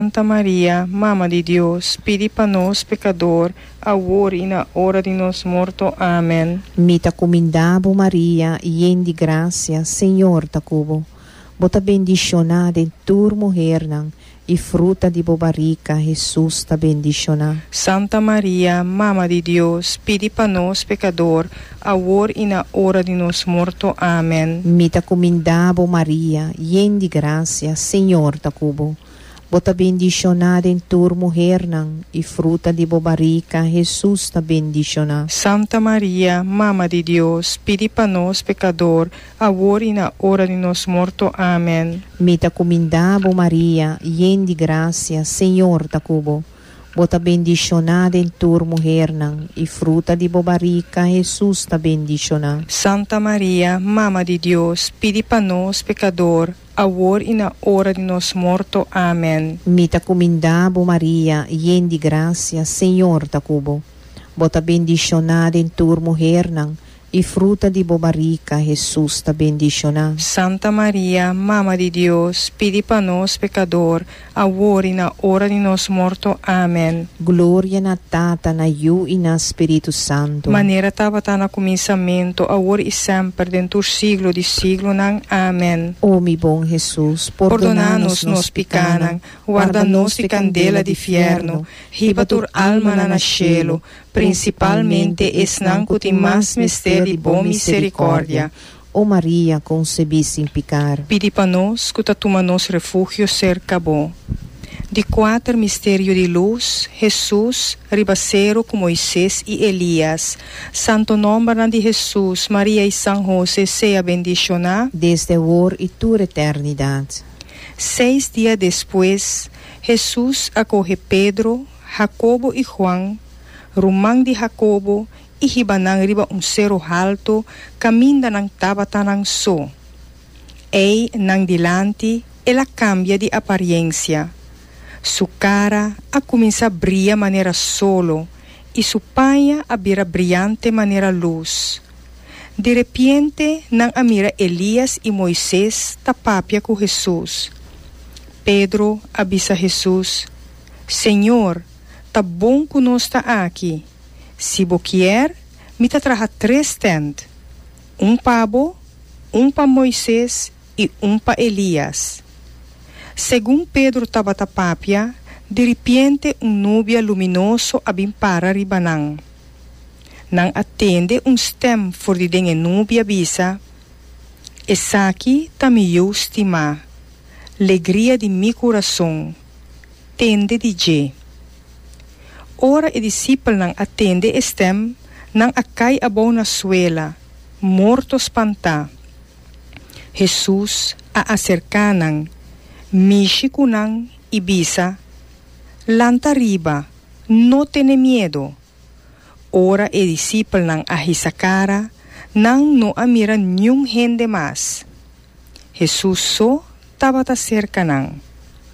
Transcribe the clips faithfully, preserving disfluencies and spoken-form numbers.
Santa Maria, Mama de Deus, pedi para nós, pecador, agora e na hora de nós morto. Amém. Mita comindabo Maria, ien de gracia, Senhor ta cubo. Bota bendicionada em tur mulher nang, e fruta de bobarica, Jesus ta bendicionada. Santa Maria, Mama de Deus, pedi para nós, pecador, agora e na hora de nós morto. Amém. Mita comindabo Maria, ien de gracia, Senhor ta cubo. Bota bendicionada em tur mulher nang, e fruta de bobarica, Jesus ta bendicionada. Santa Maria, Mama de Deus, pedi para nós, pecador, agora e na hora de nós morto. Amém. Mita comindabo Maria, ien de gracia, Senhor ta cubo. Bota bendicionada em tur mulher nang, e fruta de bobarica, Jesus ta bendicionada. Santa Maria, Mama de Deus, pedi para nós, pecador, agora e na hora de nós morto. Amém. Mita comindabo Maria, ien de gracia, Senhor ta cubo. Bota bendicionada em tur mulher nang, e fruta de bobarica, Jesus ta bendicionada. Santa Maria, Mama de Deus, pedi para nós, pecador, agora e na hora de nós morto. Amém. Glória na Tata, na Iu e na Espírito Santo. Maneira estava tá no começamento, agora e sempre, dentro do siglo de siglo. Nang. Amém. Ó mi bom Jesus, perdona-nos nos picanang, guarda-nos de candela de fierno, riba tur alma na cielo, principalmente esnan cuti mais mistério de boa misericórdia. Ó Maria, concebi sem picar. Pedi para nós, que toma nos refúgio cerca bom. De quatro mistério de luz, Jesus, ribaceiro com Moisés e Elias. Santo nome de Jesus, Maria e São José, seja bendicionado desde agora e toda eternidade. Seis dias depois, Jesus acorre Pedro, Jacobo e Juan, rumang de Jacobo, e ribanang riba um cerro alto, caminda nang tabata nang so. Ei nang dilante, ela cambia de aparência. Su cara a começa a brilhar maneira solo, e su paia a vira brilhante maneira luz. De repente, nang amira Elias e Moisés tapapia com Jesus. Pedro avisa Jesus: Senhor, tá bom que nós tá aqui. Se você quer, me tá traga três tendas. Um pabo, um para Moisés e um para Elias. Segundo Pedro estava tapapia, de repente um nubia luminoso abim para ribanang. Nang atende um stem for de dengue nubia bisa. Essa aqui tá me eu estimar. Alegria de mi coração. Tende de je. Ora e discípulo nang atende estem, nang akay abaw na suela, morto espanta. Jesus a acercanang, mishi kunang ibisa, lanta riba, no tiene miedo. Ora e discípulo nang ahisakara, nang no amira nyung hende mas. Jesus so tabata cerca nang.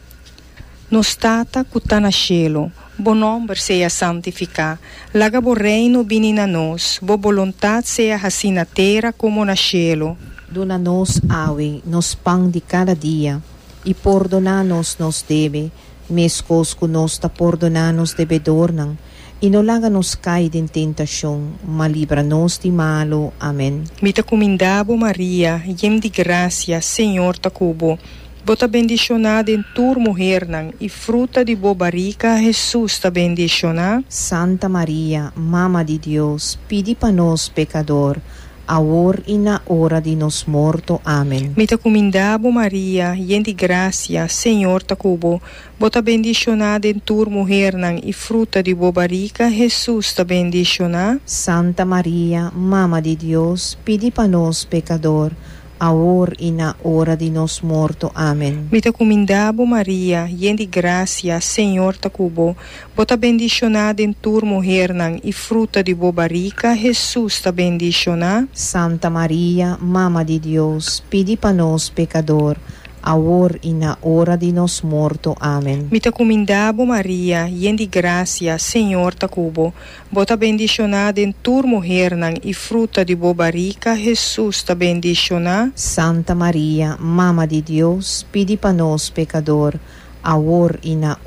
Nos tata kutana cielo, bo nome seja santificado, laga bo reino vini na nós, bo voluntad seja assim na terra como na cielo. Dona-nos, awe, nos pão de cada dia, e perdona-nos nos deve, mescos que nos ta perdona-nos devedor nang, e não laga-nos cair em tentação, mas livra-nos de malo. Amém. Mita comindabo Maria, iem de gracia, Senhor ta cubo, bota bendicionada em tur mulher nang, e fruta de bobarica, Jesus ta bendicionada. Santa Maria, Mama de Deus, pedi para nós pecador, agora e na hora de nos morto. Amém. Mita comindabo Maria, ien de gracia, Senhor ta cubo, bota bendicionada em tur mulher nang, e fruta de bobarica, Jesus ta bendicionada. Santa Maria, Mama de Deus, pedi para nós pecador, agora e na hora de nos morto. Amém. Mita comindabo Maria, ien de gracia, Senhor ta cubo, bota bendicionada em tur mulher nang, e fruta de bobarica, Jesus ta bendicionada. Santa Maria, Mama de Deus, pedi para nós pecador, agora e na hora de nos morto. Amém. Mita comindabo Maria, ien de gracia, Senhor ta cubo, bota bendicionada em tur mulher nang, e fruta de bobarica, Jesus ta bendicionada. Santa Maria, Mama de Deus, pedi para nós pecador, awor ina